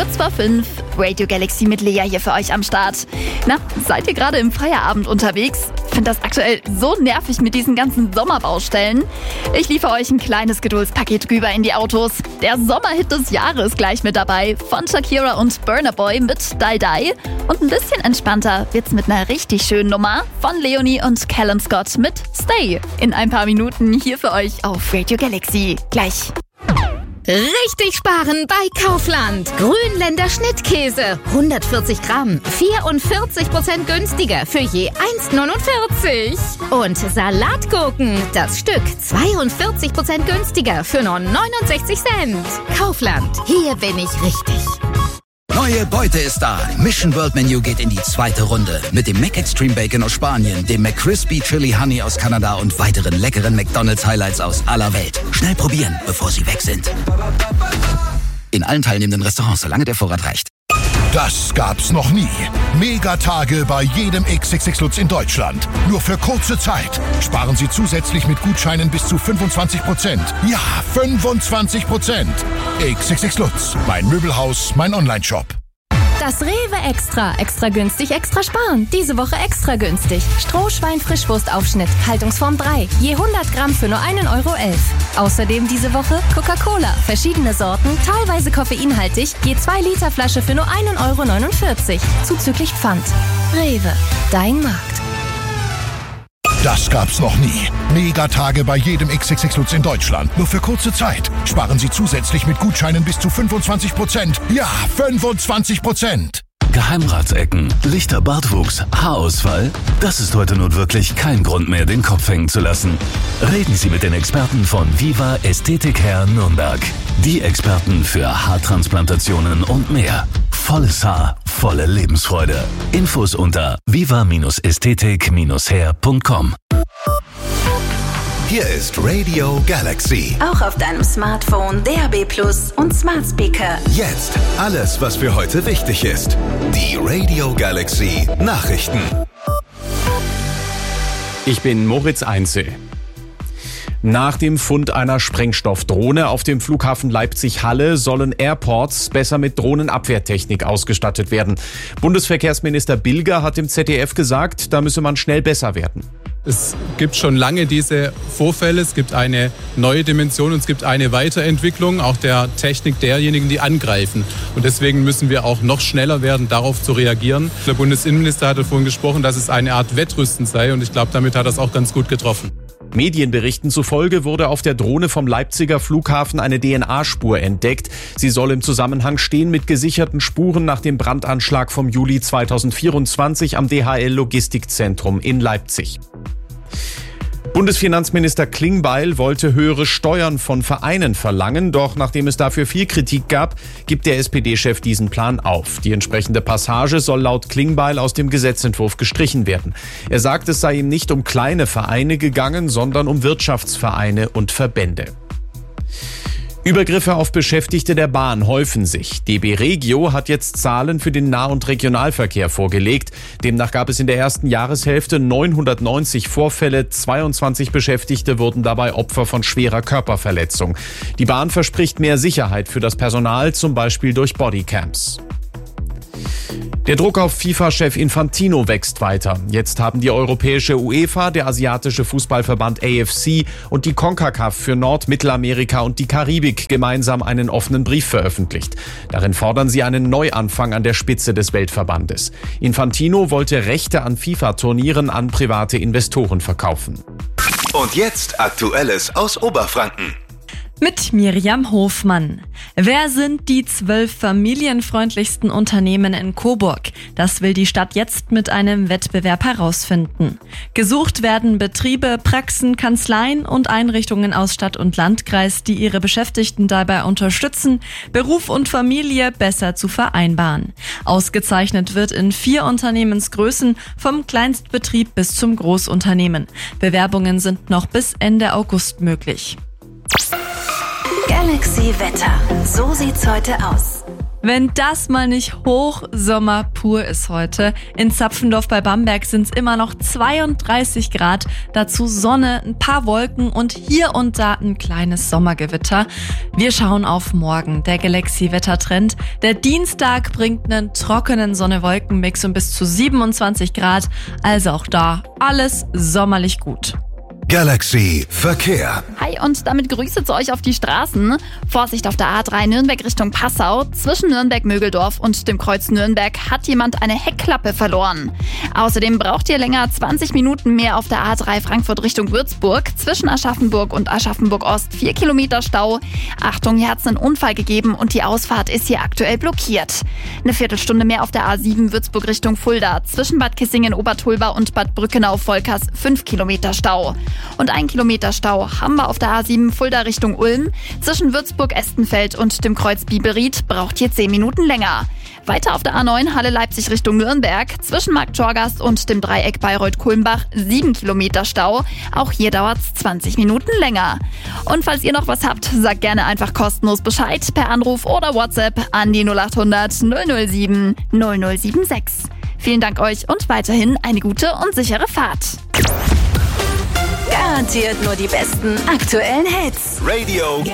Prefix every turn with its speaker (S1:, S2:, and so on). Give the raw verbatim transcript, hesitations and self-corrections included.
S1: Kurz vor fünf, Radio Galaxy mit Lea hier für euch am Start. Na, seid ihr gerade im Feierabend unterwegs? Finde das aktuell so nervig mit diesen ganzen Sommerbaustellen. Ich liefere euch ein kleines Geduldspaket rüber in die Autos. Der Sommerhit des Jahres gleich mit dabei von Shakira und Burna Boy mit Die Die. Und ein bisschen entspannter wird's mit einer richtig schönen Nummer von Leonie und Callum Scott mit Stay. In ein paar Minuten hier für euch auf Radio Galaxy. Gleich.
S2: Richtig sparen bei Kaufland. Grünländer Schnittkäse. hundertvierzig Gramm. vierundvierzig Prozent günstiger für je eins Komma neunundvierzig. Und Salatgurken. Das Stück zweiundvierzig Prozent günstiger für nur neunundsechzig Cent. Kaufland. Hier bin ich richtig.
S3: Neue Beute ist da. Mission World Menu geht in die zweite Runde. Mit dem Mac Extreme Bacon aus Spanien, dem McCrispy Chili Honey aus Kanada und weiteren leckeren McDonald's Highlights aus aller Welt. Schnell probieren, bevor sie weg sind. In allen teilnehmenden Restaurants, solange der Vorrat reicht.
S4: Das gab's noch nie. Megatage bei jedem X X X Lutz in Deutschland. Nur für kurze Zeit. Sparen Sie zusätzlich mit Gutscheinen bis zu fünfundzwanzig Prozent. Ja, fünfundzwanzig Prozent. X X X Lutz. Mein Möbelhaus, mein Onlineshop.
S5: Das Rewe Extra. Extra günstig, extra sparen. Diese Woche extra günstig. Strohschwein-Frischwurstaufschnitt. Haltungsform drei. Je hundert Gramm für nur einen Euro elf. Außerdem diese Woche Coca-Cola. Verschiedene Sorten, teilweise koffeinhaltig. Je zwei Liter Flasche für nur einen Euro neunundvierzig. Zuzüglich Pfand. Rewe. Dein Markt.
S4: Das gab's noch nie. Megatage bei jedem X X X Lutz in Deutschland. Nur für kurze Zeit. Sparen Sie zusätzlich mit Gutscheinen bis zu fünfundzwanzig Prozent. Ja, fünfundzwanzig Prozent.
S6: Geheimratsecken, lichter Bartwuchs, Haarausfall? Das ist heute nun wirklich kein Grund mehr, den Kopf hängen zu lassen. Reden Sie mit den Experten von Viva Ästhetik Hair Nürnberg. Die Experten für Haartransplantationen und mehr. Volles Haar, volle Lebensfreude. Infos unter viva Ästhetik hair punkt com.
S7: Hier ist Radio Galaxy.
S8: Auch auf deinem Smartphone, D A B Plus und Smart Speaker.
S7: Jetzt alles, was für heute wichtig ist. Die Radio Galaxy Nachrichten.
S9: Ich bin Moritz Einzel. Nach dem Fund einer Sprengstoffdrohne auf dem Flughafen Leipzig-Halle sollen Airports besser mit Drohnenabwehrtechnik ausgestattet werden. Bundesverkehrsminister Bilger hat im Z D F gesagt, da müsse man schnell besser werden.
S10: Es gibt schon lange diese Vorfälle, es gibt eine neue Dimension und es gibt eine Weiterentwicklung auch der Technik derjenigen, die angreifen. Und deswegen müssen wir auch noch schneller werden, darauf zu reagieren. Der Bundesinnenminister hatte vorhin gesprochen, dass es eine Art Wettrüsten sei und ich glaube, damit hat er es auch ganz gut getroffen.
S9: Medienberichten zufolge wurde auf der Drohne vom Leipziger Flughafen eine D N A-Spur entdeckt. Sie soll im Zusammenhang stehen mit gesicherten Spuren nach dem Brandanschlag vom Juli zweitausendvierundzwanzig am D H L-Logistikzentrum in Leipzig. Bundesfinanzminister Klingbeil wollte höhere Steuern von Vereinen verlangen, doch nachdem es dafür viel Kritik gab, gibt der S P D-Chef diesen Plan auf. Die entsprechende Passage soll laut Klingbeil aus dem Gesetzentwurf gestrichen werden. Er sagt, es sei ihm nicht um kleine Vereine gegangen, sondern um Wirtschaftsvereine und Verbände. Übergriffe auf Beschäftigte der Bahn häufen sich. D B Regio hat jetzt Zahlen für den Nah- und Regionalverkehr vorgelegt. Demnach gab es in der ersten Jahreshälfte neunhundertneunzig Vorfälle, zweiundzwanzig Beschäftigte wurden dabei Opfer von schwerer Körperverletzung. Die Bahn verspricht mehr Sicherheit für das Personal, zum Beispiel durch Bodycams. Der Druck auf FIFA-Chef Infantino wächst weiter. Jetzt haben die europäische UEFA, der asiatische Fußballverband A F C und die CONCACAF für Nord-, Mittelamerika und die Karibik gemeinsam einen offenen Brief veröffentlicht. Darin fordern sie einen Neuanfang an der Spitze des Weltverbandes. Infantino wollte Rechte an FIFA-Turnieren an private Investoren verkaufen.
S7: Und jetzt Aktuelles aus Oberfranken.
S11: Mit Miriam Hofmann. Wer sind die zwölf familienfreundlichsten Unternehmen in Coburg? Das will die Stadt jetzt mit einem Wettbewerb herausfinden. Gesucht werden Betriebe, Praxen, Kanzleien und Einrichtungen aus Stadt und Landkreis, die ihre Beschäftigten dabei unterstützen, Beruf und Familie besser zu vereinbaren. Ausgezeichnet wird in vier Unternehmensgrößen, vom Kleinstbetrieb bis zum Großunternehmen. Bewerbungen sind noch bis Ende August möglich.
S8: Galaxy Wetter. So sieht's heute aus.
S11: Wenn das mal nicht Hochsommer pur ist heute. In Zapfendorf bei Bamberg sind es immer noch zweiunddreißig Grad. Dazu Sonne, ein paar Wolken und hier und da ein kleines Sommergewitter. Wir schauen auf morgen. Der Galaxy-Wettertrend. Der Dienstag bringt einen trockenen Sonne-Wolken-Mix um bis zu siebenundzwanzig Grad. Also auch da alles sommerlich gut.
S7: Galaxy Verkehr.
S1: Hi und damit Grüße zu euch auf die Straßen. Vorsicht auf der A drei Nürnberg Richtung Passau. Zwischen Nürnberg-Mögeldorf und dem Kreuz Nürnberg hat jemand eine Heckklappe verloren. Außerdem braucht ihr länger zwanzig Minuten mehr auf der A drei Frankfurt Richtung Würzburg. Zwischen Aschaffenburg und Aschaffenburg-Ost vier Kilometer Stau. Achtung, hier hat es einen Unfall gegeben und die Ausfahrt ist hier aktuell blockiert. Eine Viertelstunde mehr auf der A sieben Würzburg Richtung Fulda. Zwischen Bad Kissingen-Obertulba und Bad Brückenau-Volkers fünf Kilometer Stau. Und ein Kilometer Stau haben wir auf der A sieben Fulda Richtung Ulm. Zwischen Würzburg-Estenfeld und dem Kreuz Biberried braucht ihr zehn Minuten länger. Weiter auf der A neun Halle Leipzig Richtung Nürnberg. Zwischen Markt Torgast und dem Dreieck Bayreuth-Kulmbach sieben Kilometer Stau. Auch hier dauert es zwanzig Minuten länger. Und falls ihr noch was habt, sagt gerne einfach kostenlos Bescheid per Anruf oder WhatsApp an die null acht hundert null null sieben null null sieben sechs. Vielen Dank euch und weiterhin eine gute und sichere Fahrt.
S8: Garantiert nur die besten aktuellen Hits.
S7: Radio